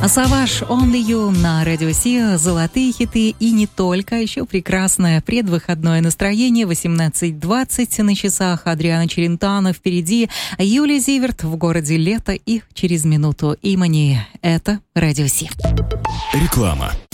Savage Only You на Радио Си. Золотые хиты и не только. Еще прекрасное предвыходное настроение. 18:20 на часах. Адриано Челентано впереди. Юлия Зиверт в городе лето. И через минуту Имани. Это Радио Си. Реклама.